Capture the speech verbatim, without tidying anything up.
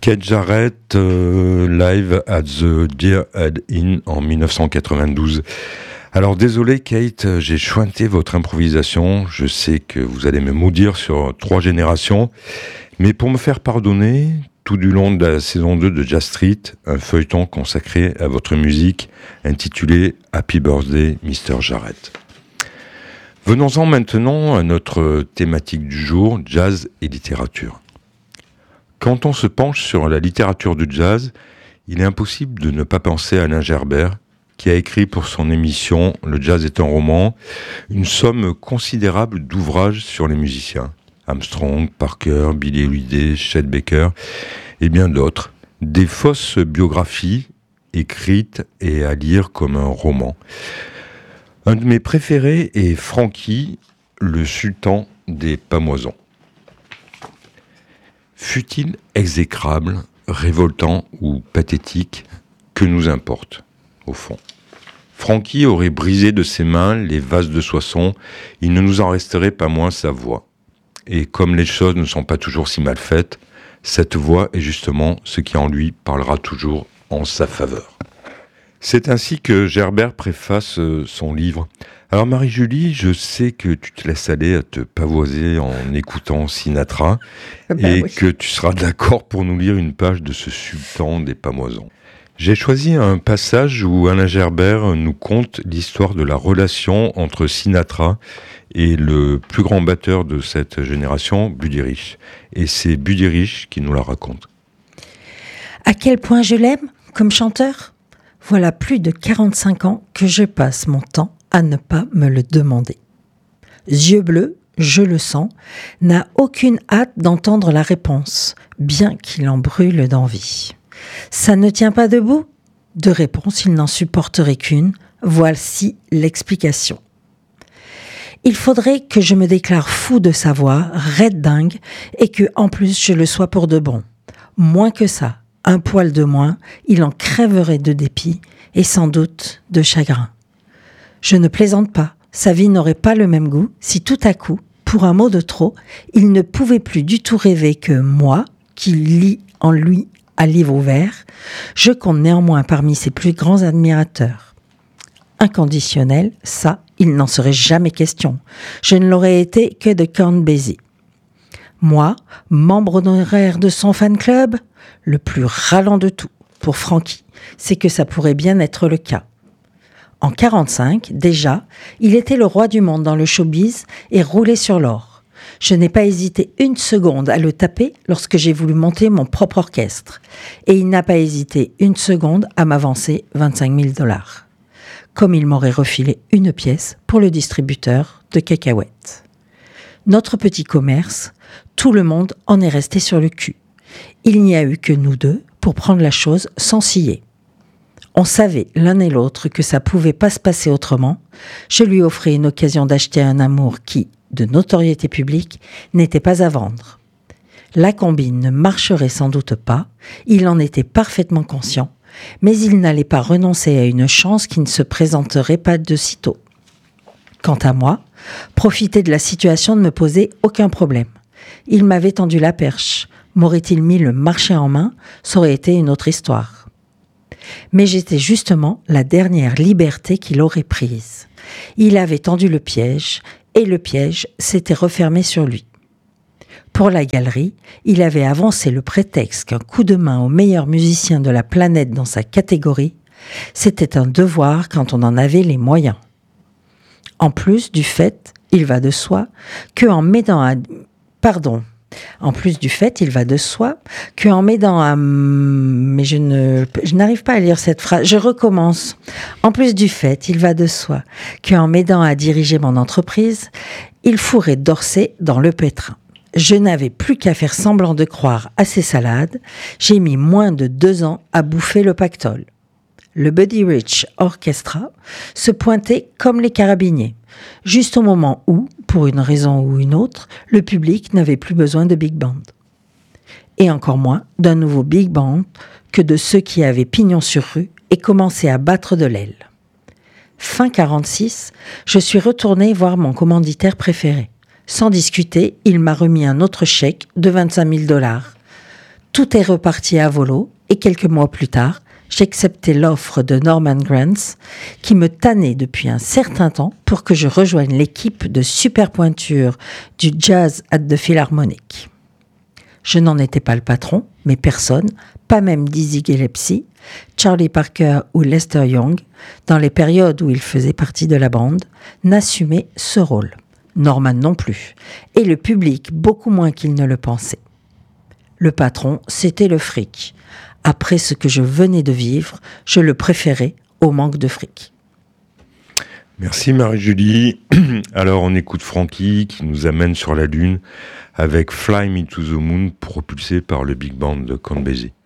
Keith Jarrett, euh, live at the Deer Head Inn en dix-neuf cent quatre-vingt-douze. Alors désolé Kate, j'ai chointé votre improvisation, je sais que vous allez me maudire sur trois générations, mais pour me faire pardonner, tout du long de la saison deux de Jazz Street, un feuilleton consacré à votre musique intitulé Happy Birthday mister Jarrett. Venons-en maintenant à notre thématique du jour, jazz et littérature. Quand on se penche sur la littérature du jazz, il est impossible de ne pas penser à Alain Gerber, qui a écrit pour son émission « Le jazz est un roman » une somme considérable d'ouvrages sur les musiciens. Armstrong, Parker, Billy Holiday, Chet Baker et bien d'autres. Des fausses biographies écrites et à lire comme un roman. Un de mes préférés est Frankie, le sultan des Pamoisons. Fût-il exécrable, révoltant ou pathétique, que nous importe, au fond. Frankie aurait brisé de ses mains les vases de Soissons, il ne nous en resterait pas moins sa voix. Et comme les choses ne sont pas toujours si mal faites, cette voix est justement ce qui en lui parlera toujours en sa faveur. C'est ainsi que Gerber préface son livre. Alors Marie-Julie, je sais que tu te laisses aller à te pavoiser en écoutant Sinatra ben et oui. que tu seras d'accord pour nous lire une page de ce sultan des Pamoisons. J'ai choisi un passage où Alain Gerber nous conte l'histoire de la relation entre Sinatra et le plus grand batteur de cette génération, Buddy Rich. Et c'est Buddy Rich qui nous la raconte. À quel point je l'aime comme chanteur ? Voilà plus de quarante-cinq ans que je passe mon temps à ne pas me le demander. Yeux bleus, je le sens, n'a aucune hâte d'entendre la réponse, bien qu'il en brûle d'envie. Ça ne tient pas debout ? De réponse, il n'en supporterait qu'une. Voici l'explication. Il faudrait que je me déclare fou de sa voix, raide dingue, et que, en plus, je le sois pour de bon. Moins que ça, un poil de moins, il en crèverait de dépit et sans doute de chagrin. Je ne plaisante pas, sa vie n'aurait pas le même goût si tout à coup, pour un mot de trop, il ne pouvait plus du tout rêver que moi, qui lis en lui à livre ouvert, je compte néanmoins parmi ses plus grands admirateurs. Inconditionnel, ça, il n'en serait jamais question. Je ne l'aurais été que de Count Basie. Moi, membre honoraire de son fan club, le plus ralent de tout, pour Frankie, c'est que ça pourrait bien être le cas. En quarante-cinq, déjà, il était le roi du monde dans le showbiz et roulait sur l'or. Je n'ai pas hésité une seconde à le taper lorsque j'ai voulu monter mon propre orchestre. Et il n'a pas hésité une seconde à m'avancer vingt-cinq mille dollars. Comme il m'aurait refilé une pièce pour le distributeur de cacahuètes. Notre petit commerce, tout le monde en est resté sur le cul. Il n'y a eu que nous deux pour prendre la chose sans scier. On savait l'un et l'autre que ça pouvait pas se passer autrement. Je lui offrais une occasion d'acheter un amour qui, de notoriété publique, n'était pas à vendre. La combine ne marcherait sans doute pas, il en était parfaitement conscient, mais il n'allait pas renoncer à une chance qui ne se présenterait pas de sitôt. Quant à moi, profiter de la situation ne me posait aucun problème. Il m'avait tendu la perche. M'aurait-il mis le marché en main, ça aurait été une autre histoire. Mais j'étais justement la dernière liberté qu'il aurait prise. Il avait tendu le piège, et le piège s'était refermé sur lui. Pour la galerie, il avait avancé le prétexte qu'un coup de main au meilleur musicien de la planète dans sa catégorie, c'était un devoir quand on en avait les moyens. En plus du fait, il va de soi, qu'en m'aidant à... Pardon. En plus du fait, il va de soi, qu'en m'aidant à... Mais je, ne... je n'arrive pas à lire cette phrase. Je recommence. En plus du fait, il va de soi, qu'en m'aidant à diriger mon entreprise, il fourrait d'Orsay dans le pétrin. Je n'avais plus qu'à faire semblant de croire à ces salades. J'ai mis moins de deux ans à bouffer le pactole. Le Buddy Rich Orchestra se pointait comme les carabiniers, juste au moment où, pour une raison ou une autre, le public n'avait plus besoin de big band. Et encore moins d'un nouveau big band que de ceux qui avaient pignon sur rue et commençaient à battre de l'aile. Fin quarante-six, je suis retournée voir mon commanditaire préféré. Sans discuter, il m'a remis un autre chèque de vingt-cinq mille dollars. Tout est reparti à volo et quelques mois plus tard, j'acceptais l'offre de Norman Granz qui me tannait depuis un certain temps pour que je rejoigne l'équipe de super pointure du Jazz at the Philharmonic. Je n'en étais pas le patron, mais personne, pas même Dizzy Gillespie, Charlie Parker ou Lester Young, dans les périodes où ils faisaient partie de la bande, n'assumait ce rôle. Norman non plus, et le public beaucoup moins qu'il ne le pensait. Le patron, c'était le fric. Après ce que je venais de vivre, je le préférais au manque de fric. Merci Marie-Julie. Alors on écoute Frankie qui nous amène sur la Lune avec Fly Me to the Moon propulsé par le Big Band de Count Basie.